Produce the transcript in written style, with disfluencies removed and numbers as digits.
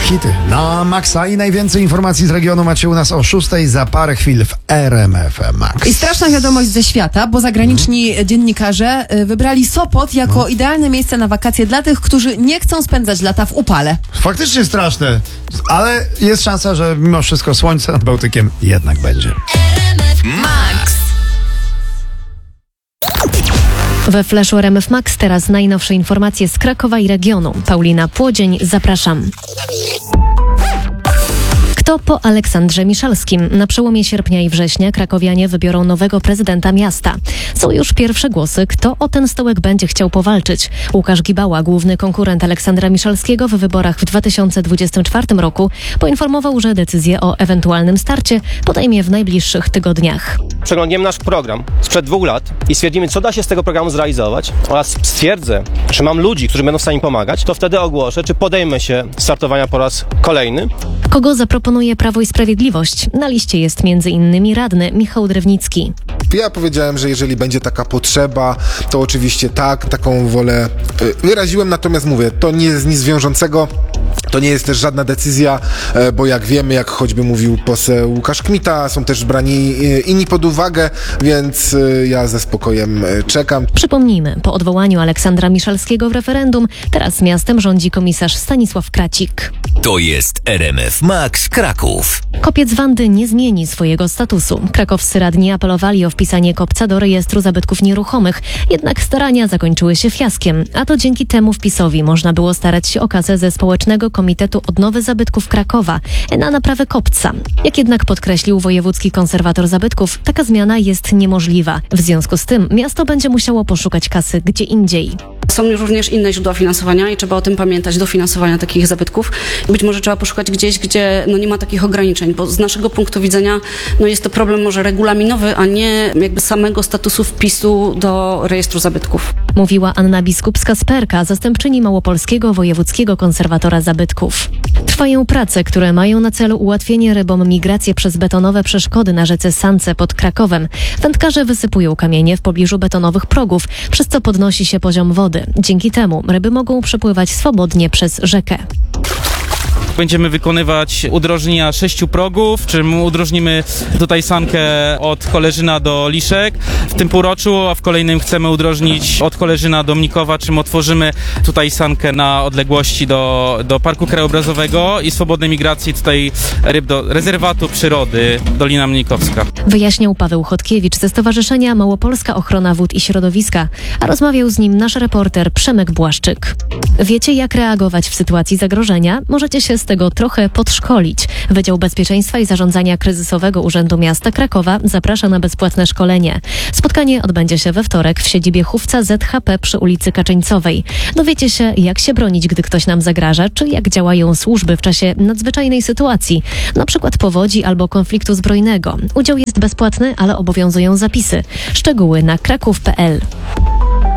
Hity na maksa i najwięcej informacji z regionu macie u nas o 6:00 za parę chwil w RMF Max. I straszna wiadomość ze świata, bo zagraniczni dziennikarze wybrali Sopot jako idealne miejsce na wakacje dla tych, którzy nie chcą spędzać lata w upale. Faktycznie straszne, ale jest szansa, że mimo wszystko słońce nad Bałtykiem jednak będzie. Max. We Flashu RMF Max teraz najnowsze informacje z Krakowa i regionu. Paulina Płodzień, zapraszam. Kto po Aleksandrze Miszalskim? Na przełomie sierpnia i września krakowianie wybiorą nowego prezydenta miasta. Są już pierwsze głosy, kto o ten stołek będzie chciał powalczyć. Łukasz Gibała, główny konkurent Aleksandra Miszalskiego w wyborach w 2024 roku, poinformował, że decyzję o ewentualnym starcie podejmie w najbliższych tygodniach. Przeglądniemy nasz program sprzed 2 lat i stwierdzimy, co da się z tego programu zrealizować, oraz stwierdzę, że mam ludzi, którzy będą w stanie pomagać, to wtedy ogłoszę, czy podejmę się startowania po raz kolejny. Kogo zaproponuje Prawo i Sprawiedliwość? Na liście jest m.in. radny Michał Drewnicki. Ja powiedziałem, że jeżeli będzie taka potrzeba, to oczywiście tak, taką wolę wyraziłem, natomiast mówię, to nie jest nic wiążącego. To nie jest też żadna decyzja, bo jak wiemy, jak choćby mówił poseł Łukasz Kmita, są też brani inni pod uwagę, więc ja ze spokojem czekam. Przypomnijmy, po odwołaniu Aleksandra Miszalskiego w referendum, teraz miastem rządzi komisarz Stanisław Kracik. To jest RMF Max Kraków. Kopiec Wandy nie zmieni swojego statusu. Krakowscy radni apelowali o wpisanie kopca do rejestru zabytków nieruchomych, jednak starania zakończyły się fiaskiem, a to dzięki temu wpisowi można było starać się o kasę ze Społecznego Komitetu Odnowy Zabytków Krakowa na naprawę kopca. Jak jednak podkreślił wojewódzki konserwator zabytków, taka zmiana jest niemożliwa. W związku z tym miasto będzie musiało poszukać kasy gdzie indziej. Są już również inne źródła finansowania i trzeba o tym pamiętać, dofinansowania takich zabytków. Być może trzeba poszukać gdzieś, gdzie nie ma takich ograniczeń, bo z naszego punktu widzenia jest to problem może regulaminowy, a nie jakby samego statusu wpisu do rejestru zabytków. Mówiła Anna Biskupska-Sperka, zastępczyni Małopolskiego Wojewódzkiego Konserwatora Zabytków. Trwają prace, które mają na celu ułatwienie rybom migrację przez betonowe przeszkody na rzece Sance pod Krakowem. Wędkarze wysypują kamienie w pobliżu betonowych progów, przez co podnosi się poziom wody. Dzięki temu ryby mogą przepływać swobodnie przez rzekę. Będziemy wykonywać udrożnienia 6 progów, czym udrożnimy tutaj sankę od Cholerzyna do Liszek w tym półroczu, a w kolejnym chcemy udrożnić od Cholerzyna do Mnikowa, czym otworzymy tutaj sankę na odległości do Parku Krajobrazowego i swobodnej migracji tutaj ryb do rezerwatu przyrody Dolina Mnikowska. Wyjaśniał Paweł Chodkiewicz ze Stowarzyszenia Małopolska Ochrona Wód i Środowiska, a rozmawiał z nim nasz reporter Przemek Błaszczyk. Wiecie, jak reagować w sytuacji zagrożenia? Możecie się z tego trochę podszkolić. Wydział Bezpieczeństwa i Zarządzania Kryzysowego Urzędu Miasta Krakowa zaprasza na bezpłatne szkolenie. Spotkanie odbędzie się we wtorek w siedzibie Chówca ZHP przy ulicy Kaczyńcowej. Dowiecie się, jak się bronić, gdy ktoś nam zagraża, czy jak działają służby w czasie nadzwyczajnej sytuacji, na przykład powodzi albo konfliktu zbrojnego. Udział jest bezpłatny, ale obowiązują zapisy. Szczegóły na kraków.pl.